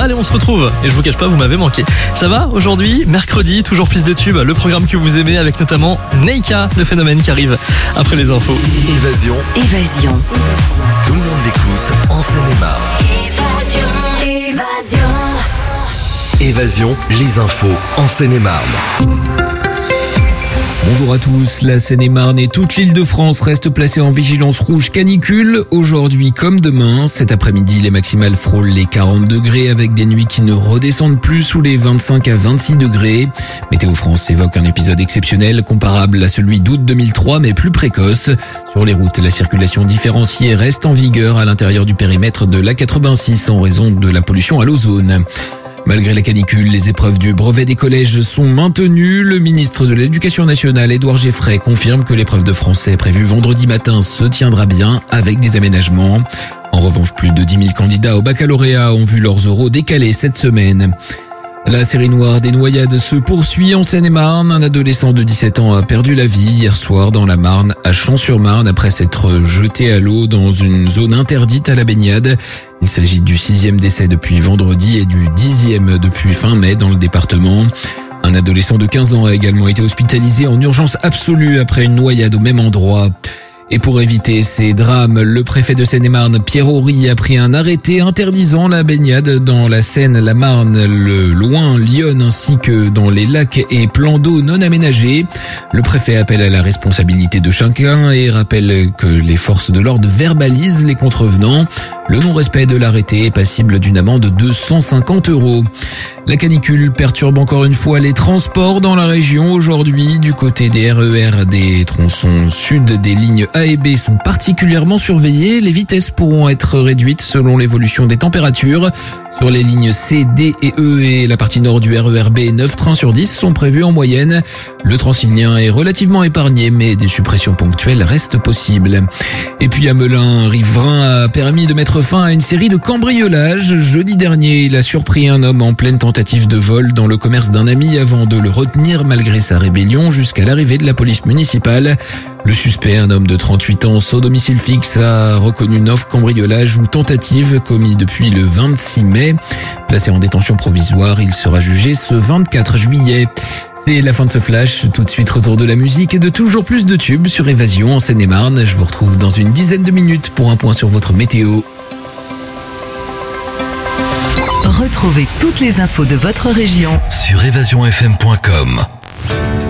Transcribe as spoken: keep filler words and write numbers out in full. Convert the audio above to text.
Allez, on se retrouve. Et je vous cache pas, vous m'avez manqué. Ça va aujourd'hui, mercredi, toujours plus de tubes. Le programme que vous aimez avec notamment Neika, le phénomène qui arrive après les infos. Évasion. Évasion. Tout le monde l'écoute en Seine-et-Marne. Évasion. Évasion. Évasion, les infos en Seine-et-Marne. Bonjour à tous, la Seine-et-Marne et toute l'Île-de-France restent placées en vigilance rouge canicule. Aujourd'hui comme demain, cet après-midi, les maximales frôlent les quarante degrés avec des nuits qui ne redescendent plus sous les vingt-cinq à vingt-six degrés. Météo France évoque un épisode exceptionnel comparable à celui d'août deux mille trois mais plus précoce. Sur les routes, la circulation différenciée reste en vigueur à l'intérieur du périmètre de l'A quatre-vingt-six en raison de la pollution à l'ozone. Malgré la canicule, les épreuves du brevet des collèges sont maintenues. Le ministre de l'Éducation nationale, Édouard Geffray, confirme que l'épreuve de français prévue vendredi matin se tiendra bien avec des aménagements. En revanche, plus de dix mille candidats au baccalauréat ont vu leurs oraux décalés cette semaine. La série noire des noyades se poursuit en Seine-et-Marne. Un adolescent de dix-sept ans a perdu la vie hier soir dans la Marne, à Champs-sur-Marne, après s'être jeté à l'eau dans une zone interdite à la baignade. Il s'agit du sixième décès depuis vendredi et du dixième depuis fin mai dans le département. Un adolescent de quinze ans a également été hospitalisé en urgence absolue après une noyade au même endroit. Et pour éviter ces drames, le préfet de Seine-et-Marne, Pierre Horry, a pris un arrêté interdisant la baignade dans la Seine, la Marne, le Loing, l'Yonne ainsi que dans les lacs et plans d'eau non aménagés. Le préfet appelle à la responsabilité de chacun et rappelle que les forces de l'ordre verbalisent les contrevenants. Le non-respect de l'arrêté est passible d'une amende de cent cinquante euros. La canicule perturbe encore une fois les transports dans la région. Aujourd'hui, du côté des R E R, des tronçons sud des lignes A et B sont particulièrement surveillés. Les vitesses pourront être réduites selon l'évolution des températures. Sur les lignes C, D et E et la partie nord du R E R B, neuf trains sur dix sont prévus en moyenne. Le Transilien est relativement épargné, mais des suppressions ponctuelles restent possibles. Et puis à Melun, un riverain a permis de mettre fin à une série de cambriolages. Jeudi dernier, il a surpris un homme en pleine tentative de vol dans le commerce d'un ami avant de le retenir malgré sa rébellion jusqu'à l'arrivée de la police municipale. Le suspect, un homme de trente-huit ans, sans domicile fixe, a reconnu neuf cambriolages ou tentatives commis depuis le vingt-six mai. Placé en détention provisoire, il sera jugé ce vingt-quatre juillet. C'est la fin de ce flash. Tout de suite, retour de la musique et de toujours plus de tubes sur Évasion en Seine-et-Marne. Je vous retrouve dans une dizaine de minutes pour un point sur votre météo. Retrouvez toutes les infos de votre région Sur évasion f m point com.